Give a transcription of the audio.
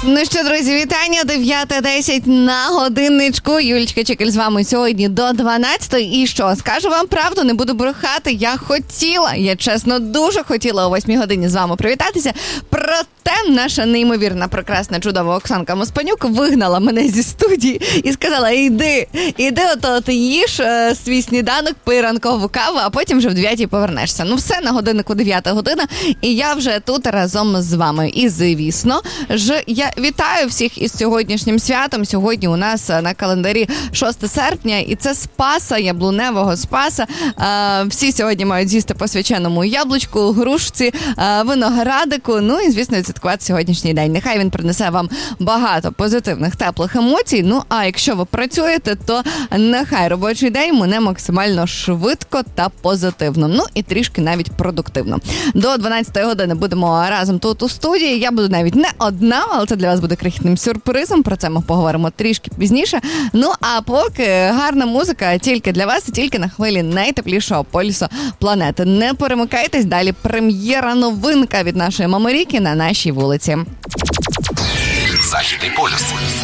Ну що, друзі, вітання, 9:10 на годинничку. Юлічка Чикель з вами сьогодні до 12. І що, скажу вам правду, не буду брехати, я чесно дуже хотіла о 8 годині з вами привітатися. Проте наша неймовірна, прекрасна, чудова Оксанка Моспанюк вигнала мене зі студії і сказала, іди ото їж свій сніданок, пий ранкову каву, а потім вже в 9 повернешся. Ну все, на годиннику 9 година, і я вже тут разом з вами. І звісно ж, я вітаю всіх із сьогоднішнім святом. Сьогодні у нас на календарі 6 серпня, і це Спаса, яблуневого Спаса. Всі сьогодні мають з'їсти по свяченому яблучку, грушці, виноградику, ну і, звісно, відсвяткувати сьогоднішній день. Нехай він принесе вам багато позитивних, теплих емоцій. Ну, а якщо ви працюєте, то нехай робочий день мине максимально швидко та позитивно. Ну, і трішки навіть продуктивно. До 12 години будемо разом тут у студії. Я буду навіть не одна, але це для вас буде крихітним сюрпризом. Про це ми поговоримо трішки пізніше. Ну, а поки гарна музика тільки для вас і тільки на хвилі найтеплішого полюсу планети. Не перемикайтесь, далі прем'єра новинка від нашої Маморіки на нашій вулиці. Західний полюс.